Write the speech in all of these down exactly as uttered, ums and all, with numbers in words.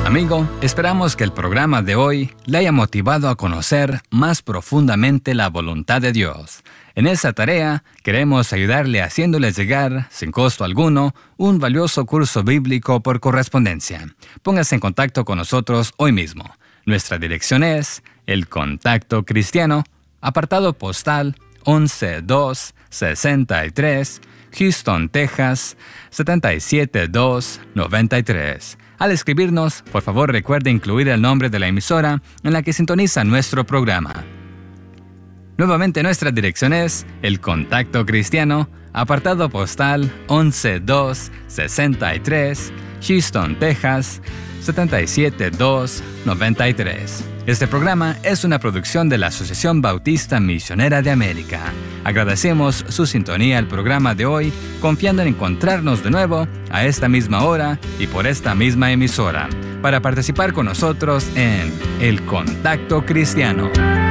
Amigo, esperamos que el programa de hoy le haya motivado a conocer más profundamente la voluntad de Dios. En esa tarea queremos ayudarle haciéndoles llegar, sin costo alguno, un valioso curso bíblico por correspondencia. Póngase en contacto con nosotros hoy mismo. Nuestra dirección es El Contacto Cristiano, apartado postal once dos sesenta y tres, Houston, Texas, setenta y siete dos noventa y tres. Al escribirnos, por favor recuerde incluir el nombre de la emisora en la que sintoniza nuestro programa. Nuevamente nuestra dirección es El Contacto Cristiano, apartado postal once dos sesenta y tres, Houston, Texas, setenta y siete dos noventa y tres. Este programa es una producción de la Asociación Bautista Misionera de América. Agradecemos su sintonía al programa de hoy, confiando en encontrarnos de nuevo a esta misma hora y por esta misma emisora, para participar con nosotros en El Contacto Cristiano.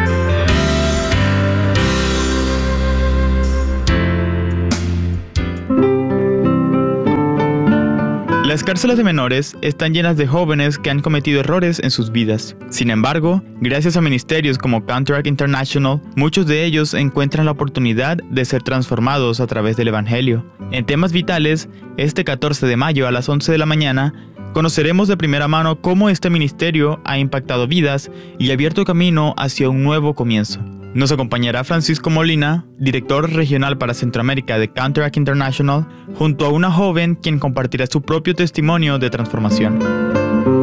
Las cárceles de menores están llenas de jóvenes que han cometido errores en sus vidas. Sin embargo, gracias a ministerios como Counteract International, muchos de ellos encuentran la oportunidad de ser transformados a través del Evangelio. En temas vitales, este catorce de mayo a las once de la mañana, conoceremos de primera mano cómo este ministerio ha impactado vidas y abierto camino hacia un nuevo comienzo. Nos acompañará Francisco Molina, director regional para Centroamérica de Counteract International, junto a una joven quien compartirá su propio testimonio de transformación.